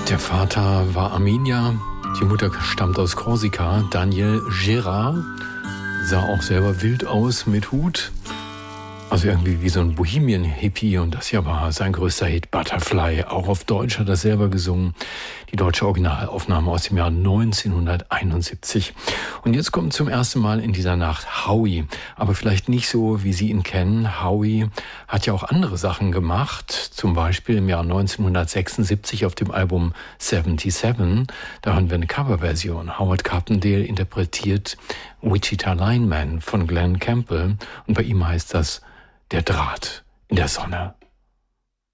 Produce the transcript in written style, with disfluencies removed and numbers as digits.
Der Vater war Armenier, die Mutter stammt aus Korsika. Daniel Gérard sah auch selber wild aus mit Hut. Also irgendwie wie so ein Bohemian-Hippie, und das hier war sein größter Hit, Butterfly. Auch auf Deutsch hat er selber gesungen. Die deutsche Originalaufnahme aus dem Jahr 1971. Und jetzt kommt zum ersten Mal in dieser Nacht Howie. Aber vielleicht nicht so, wie Sie ihn kennen. Howie hat ja auch andere Sachen gemacht. Zum Beispiel im Jahr 1976 auf dem Album 77. Da hören wir eine Coverversion. Howard Carpendale interpretiert Wichita Lineman von Glenn Campbell. Und bei ihm heißt das Der Draht in der Sonne.